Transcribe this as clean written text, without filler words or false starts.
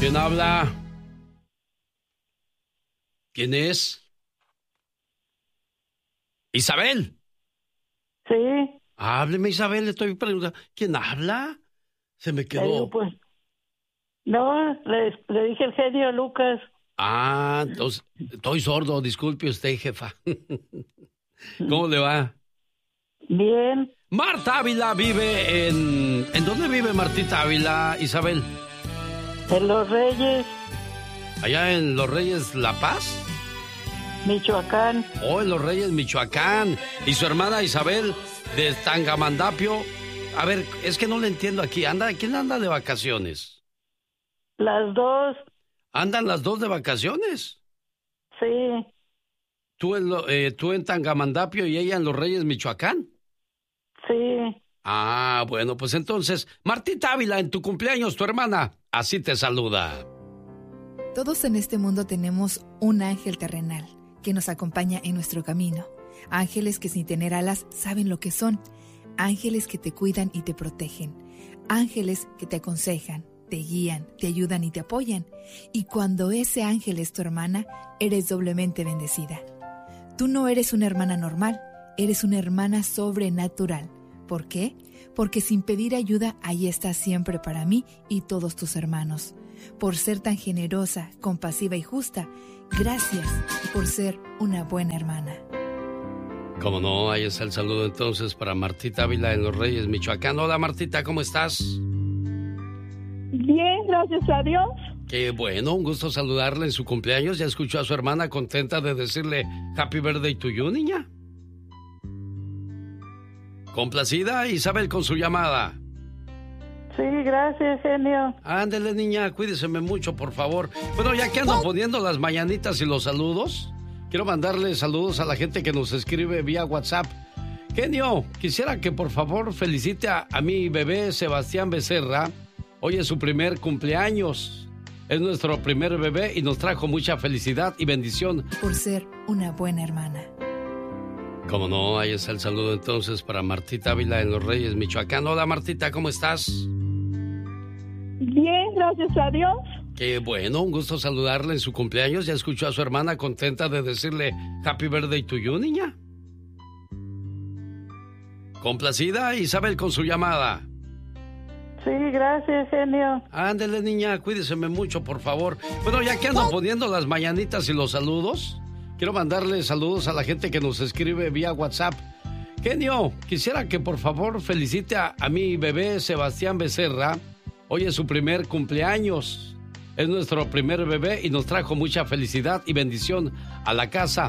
¿Quién habla? ¿Quién es? ¿Isabel? Sí. Hábleme, Isabel, le estoy preguntando. ¿Quién habla? Se me quedó. Pues, no, le dije el genio Lucas. Ah, entonces, estoy sordo, disculpe usted, jefa. ¿Cómo le va? Bien. Marta Ávila vive ¿En dónde vive Martita Ávila, Isabel? En Los Reyes. ¿Allá en Los Reyes La Paz? Michoacán. Oh, en Los Reyes, Michoacán. ¿Y su hermana Isabel de Tangamandapio? A ver, es que no le entiendo aquí. ¿Quién anda de vacaciones? Las dos. ¿Andan las dos de vacaciones? Sí. ¿Tú en Tangamandapio y ella en Los Reyes, Michoacán? Sí. Ah, bueno, pues entonces, Martita Ávila, en tu cumpleaños, tu hermana, así te saluda. Todos en este mundo tenemos un ángel terrenal que nos acompaña en nuestro camino. Ángeles que sin tener alas saben lo que son. Ángeles que te cuidan y te protegen. Ángeles que te aconsejan, te guían, te ayudan y te apoyan. Y cuando ese ángel es tu hermana, eres doblemente bendecida. Tú no eres una hermana normal, eres una hermana sobrenatural. ¿Por qué? Porque sin pedir ayuda, ahí estás siempre para mí y todos tus hermanos. Por ser tan generosa, compasiva y justa, gracias por ser una buena hermana. Cómo no, ahí está el saludo entonces para Martita Ávila en Los Reyes, Michoacán. Hola Martita, ¿cómo estás? Bien, gracias a Dios. Qué bueno, un gusto saludarla en su cumpleaños. ¿Ya escuchó a su hermana contenta de decirle Happy Birthday to you, niña? ¿Complacida, Isabel, con su llamada? Sí, gracias, genio. Ándele, niña, cuídeseme mucho, por favor. Bueno, ya que ando poniendo las mañanitas y los saludos, quiero mandarle saludos a la gente que nos escribe vía WhatsApp. Genio, quisiera que por favor felicite a mi bebé Sebastián Becerra. Hoy es su primer cumpleaños. Es nuestro primer bebé y nos trajo mucha felicidad y bendición. Por ser una buena hermana. Cómo no, ahí está el saludo entonces para Martita Ávila en Los Reyes, Michoacán. Hola Martita, ¿cómo estás? Bien, gracias a Dios. Qué bueno, un gusto saludarla en su cumpleaños. ¿Ya escuchó a su hermana contenta de decirle Happy Birthday to you, niña? ¿Complacida, Isabel, con su llamada? Sí, gracias, genio. Ándele, niña, cuídeseme mucho, por favor. Bueno, ya que ando poniendo las mañanitas y los saludos, quiero mandarle saludos a la gente que nos escribe vía WhatsApp. Genio, quisiera que por favor felicite a mi bebé Sebastián Becerra. Hoy es su primer cumpleaños. Es nuestro primer bebé y nos trajo mucha felicidad y bendición a la casa.